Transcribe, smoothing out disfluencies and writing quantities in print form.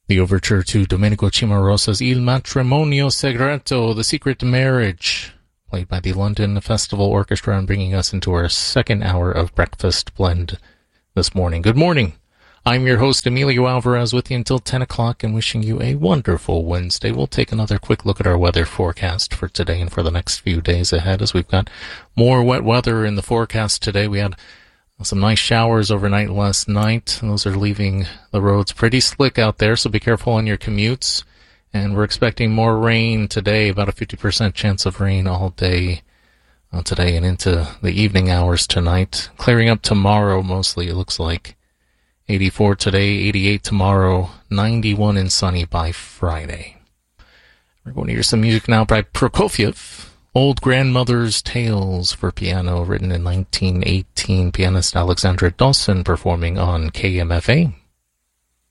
The overture to Domenico Cimarosa's Il Matrimonio Segreto, The Secret Marriage, played by the London Festival Orchestra, and bringing us into our second hour of Breakfast Blend this morning. Good morning. I'm your host, Emilio Alvarez, with you until 10 o'clock and wishing you a wonderful Wednesday. We'll take another quick look at our weather forecast for today and for the next few days ahead, as we've got more wet weather in the forecast today. We had some nice showers overnight last night, and those are leaving the roads pretty slick out there, so be careful on your commutes. And we're expecting more rain today, about a 50% chance of rain all day today and into the evening hours tonight. Clearing up tomorrow mostly, it looks like. 84 today, 88 tomorrow, 91 and sunny by Friday. We're going to hear some music now by Prokofiev. Old Grandmother's Tales for piano, written in 1918. Pianist Alexandra Dawson performing on KMFA.